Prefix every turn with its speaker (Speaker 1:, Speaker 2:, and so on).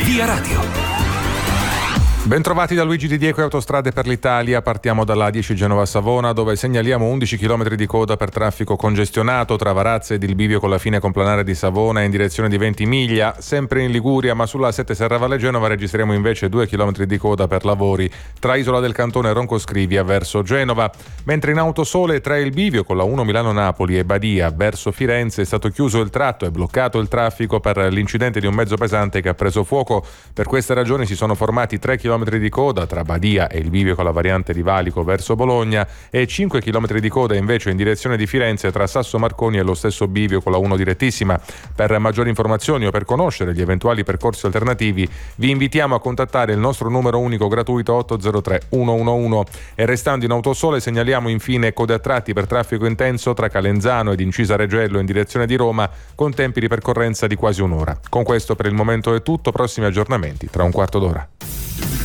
Speaker 1: Via Radio.
Speaker 2: Bentrovati da Luigi Di Diego e Autostrade per l'Italia. Partiamo dalla A10 Genova-Savona, dove segnaliamo 11 km di coda per traffico congestionato tra Varazze ed il bivio con la fine complanare di Savona in direzione di Ventimiglia, sempre in Liguria, ma sulla A7 Serravalle Genova registriamo invece 2 km di coda per lavori tra Isola del Cantone e Roncoscrivia verso Genova, mentre in Autosole tra il bivio con la 1 Milano-Napoli e Badia verso Firenze è stato chiuso il tratto e bloccato il traffico per l'incidente di un mezzo pesante che ha preso fuoco. Per queste ragioni si sono formati 3 km di coda tra Badia e il bivio con la variante di Valico verso Bologna e 5 km di coda invece in direzione di Firenze tra Sasso Marconi e lo stesso bivio con la 1 direttissima. Per maggiori informazioni o per conoscere gli eventuali percorsi alternativi vi invitiamo a contattare il nostro numero unico gratuito 803 111. E restando in Autosole segnaliamo infine code a tratti per traffico intenso tra Calenzano ed Incisa Regello in direzione di Roma con tempi di percorrenza di quasi un'ora. Con questo per il momento è tutto, prossimi aggiornamenti tra un quarto d'ora.